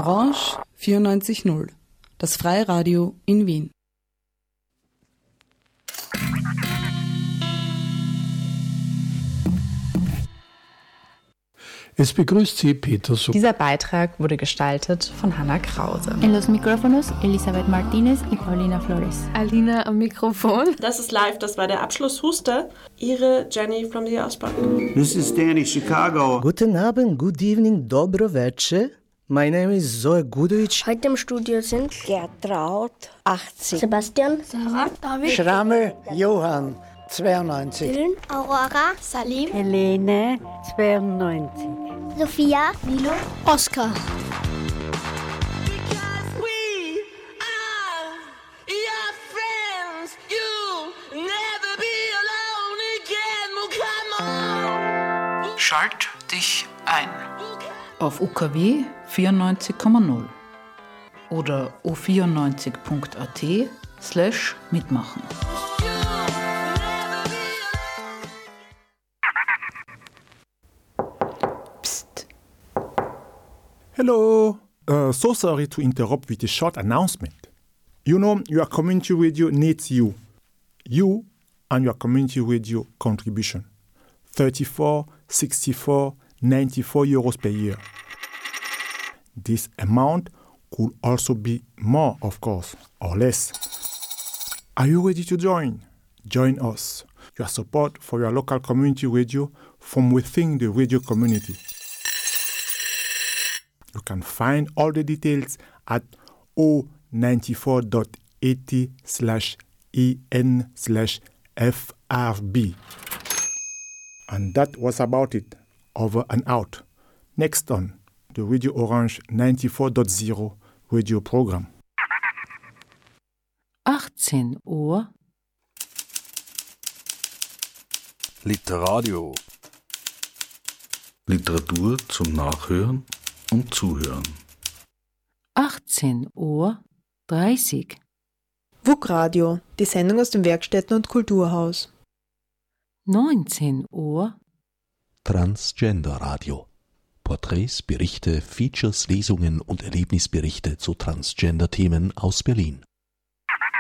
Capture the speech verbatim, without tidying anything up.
Orange vierundneunzig Komma null, das Freiradio in Wien. Es begrüßt Sie Peter Such. Dieser Beitrag wurde gestaltet von Hanna Krause. En los micrófonos, Elisabeth Martinez y Paulina Flores. Alina am Mikrofon. Das ist live, das war der Abschlusshuster. Ihre Jenny from the Ostblock. This is Danny, Chicago. Guten Abend, good evening, dobro večer. My name is Zoe Gudovic. Heute im Studio sind Gertraud, achtzig. Sebastian, Sarah, David, Schrammel, Johann, zweiundneunzig. Dylan, Aurora, Salim, Helene, zweiundneunzig. Sophia, Milo, Oskar. Schalt dich ein. Auf U K W vierundneunzig Komma null oder u vierundneunzig punkt a t slash mitmachen. Psst. Hello. Uh, so sorry to interrupt with a short announcement. You know, your community radio needs you. You and your community radio contribution. thirty-four, sixty-four, ninety-four euros per year. This amount could also be more, of course, or less. Are you ready to join? Join us. Your support for your local community radio from within the radio community. You can find all the details at o ninety-four dot eighty slash en slash frb. And that was about it. Over and out. Next on the Radio Orange ninety-four point zero radio program. achtzehn Uhr. Literadio. Literatur zum Nachhören und Zuhören. achtzehn Uhr dreißig. W U K Radio, die Sendung aus dem Werkstätten- und Kulturhaus. neunzehn Uhr. Transgender Radio. Porträts, Berichte, Features, Lesungen und Erlebnisberichte zu Transgender-Themen aus Berlin.